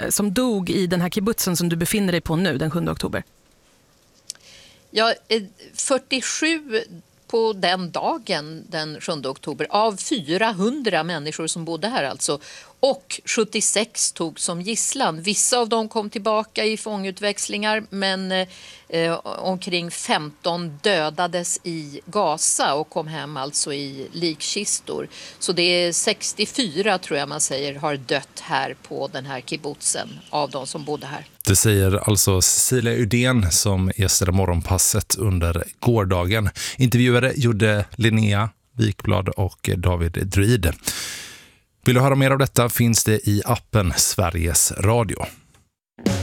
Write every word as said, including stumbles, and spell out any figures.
som dog i den här kibbutzen som du befinner dig på nu den sjunde oktober? Ja, fyrtiosju på den dagen, den sjunde oktober, av fyrahundra människor som bodde här alltså. Och sjuttiosex tog som gisslan. Vissa av dem kom tillbaka i fångutväxlingar, men eh, omkring femton dödades i Gaza och kom hem alltså i likkistor. Så det är sextiofyra, tror jag man säger, har dött här på den här kibbutzen av de som bodde här. Det säger alltså Cecilia Udén som gästade Morgonpasset under gårdagen. Intervjuare gjorde Linnea Wikblad och David Druid. Vill du höra mer av detta finns det i appen Sveriges Radio.